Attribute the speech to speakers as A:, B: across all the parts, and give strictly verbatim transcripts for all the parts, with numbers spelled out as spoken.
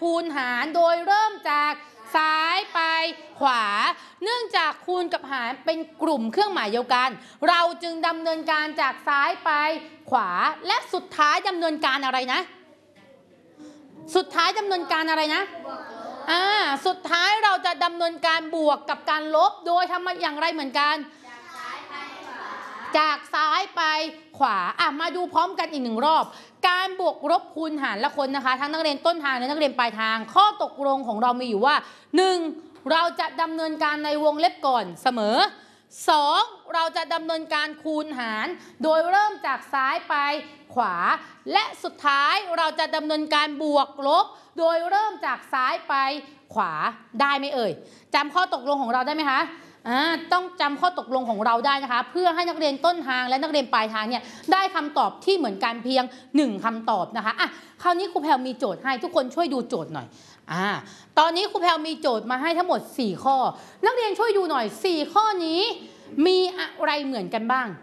A: คูณหารโดยเริ่มจากซ้ายไปขวาเนื่องจากคูณกับหารเป็นกลุ่มเครื่องหมายเดียวกันเราจึงดำเนินการจากซ้ายไปขวาและสุดท้ายดำเนินการอะไรนะสุดท้ายดำเนินการอะไรนะอ่าสุดท้ายเราจะดำเนินการบวกกับการลบโดยทำอย่างไรเหมือนกันจากซ้ายไปขวาอ่ะมาดูพร้อมกันอีกหนึ่งรอบการบวกลบคูณหารละคนนะคะทั้งนักเรียนต้นทางและนักเรียนปลายทางข้อตกลงของเรามีอยู่ว่าหนึ่งเราจะดำเนินการในวงเล็บก่อนเสมอสองเราจะดำเนินการคูณหารโดยเริ่มจากซ้ายไปขวาและสุดท้ายเราจะดำเนินการบวกลบโดยเริ่มจากซ้ายไปขวาได้ไหมเอ่ยจำข้อตกลงของเราได้ไหมคะอ่าต้องจำข้อตกลงของเราได้นะคะเพื่อให้นักเรียนต้นทางและนักเรียนปลายทางเนี่ยได้คำตอบที่เหมือนกันเพียงหนึ่งคำตอบนะคะอ่ะคราวนี้ครูแพรมีโจทย์ให้ทุกคนช่วยดูโจทย์หน่อยอ่าตอนนี้ครูแพรมีโจทย์มาให้ทั้งหมดสี่ข้อนักเรียนช่วยดูหน่อยสี่ข้อนี้มีอะไรเหมือนกันบ้าง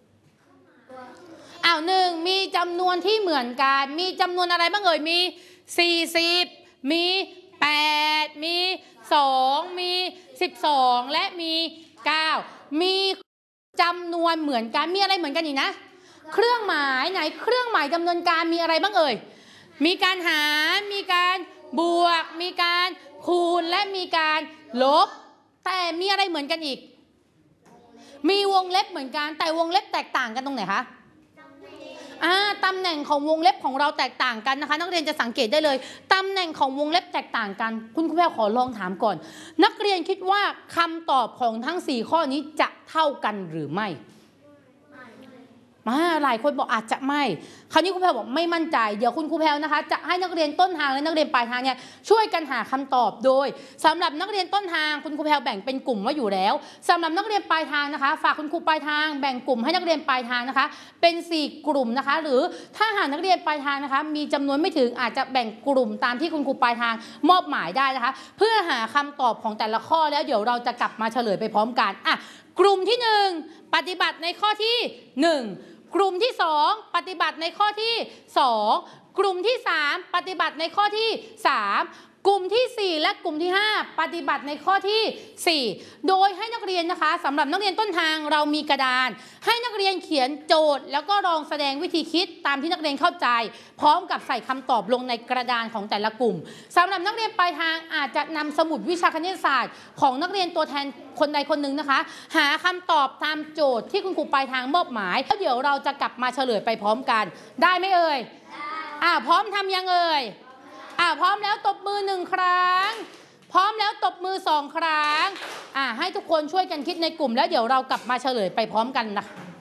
A: อ้าวหนึ่งมีจำนวนที่เหมือนกันมีจำนวนอะไรบ้างเอ่ยมีสี่สิบมีแปดมีสองมีสิบสองและมีเก้ามีจำนวนเหมือนกันมีอะไรเหมือนกันอีกนะเครื่องหมายไหนเครื่องหมายดำเนินการมีอะไรบ้างเอ่ยมีการหารมีการบวกมีการคูณและมีการลบแต่มีอะไรเหมือนกันอีกมีวงเล็บเหมือนกันแต่วงเล็บแตกต่างกันตรงไหนคะอ่าตำแหน่งของวงเล็บของเราแตกต่างกันนะคะนักเรียนจะสังเกตได้เลยตำแหน่งของวงเล็บแตกต่างกันคุณครูแพรขอลองถามก่อนนักเรียนคิดว่าคำตอบของทั้งสี่ข้อนี้จะเท่ากันหรือไม่มาหลายคนบอกอาจจะไม่คราวนี้ครูแพรบอกไม่มั่นใจเดี๋ยวคุณครูแพรนะคะจะให้นักเรียนต้นทางและนักเรียนปลายทางเนี่ยช่วยกันหาคำตอบโดยสำหรับนักเรียนต้นทางคุณครูแพรแบ่งเป็นกลุ่มไว้อยู่แล้วสำหรับนักเรียนปลายทางนะคะฝากคุณครูปลายทางแบ่งกลุ่มให้นักเรียนปลายทางนะคะเป็นสี่กลุ่มนะคะหรือถ้าหากนักเรียนปลายทางนะคะมีจำนวนไม่ถึงอาจจะแบ่งกลุ่มตามที่คุณครูปลายทางมอบหมายได้นะคะเพื่อหาคำตอบของแต่ละข้อแล้วเดี๋ยวเราจะกลับมาเฉลยไปพร้อมกันอ่ะกลุ่มที่หนึ่งปฏิบัติในข้อที่หนึ่งกลุ่มที่สองปฏิบัติในข้อที่สองกลุ่มที่สามปฏิบัติในข้อที่สามกลุ่มที่สี่และกลุ่มที่ห้าปฏิบัติในข้อที่สี่โดยให้นักเรียนนะคะสำหรับนักเรียนต้นทางเรามีกระดานให้นักเรียนเขียนโจทย์แล้วก็ลองแสดงวิธีคิดตามที่นักเรียนเข้าใจพร้อมกับใส่คำตอบลงในกระดานของแต่ละกลุ่มสำหรับนักเรียนปลายทางอาจจะนำสมุดวิชาคณิตศาสตร์ของนักเรียนตัวแทนคนใดคนหนึ่งนะคะหาคำตอบตามโจทย์ที่คุณครูปลายทางมอบหมายแล้วเดี๋ยวเราจะกลับมาเฉลยไปพร้อมกันได้ไหมเอ่ยอ่าพร้อมทำยังเอ่ยอ่าพร้อมแล้วตบมือหนึ่งครั้งพร้อมแล้วตบมือสองครั้งอ่าให้ทุกคนช่วยกันคิดในกลุ่มแล้วเดี๋ยวเรากลับมาเฉลยไปพร้อมกันนะคะ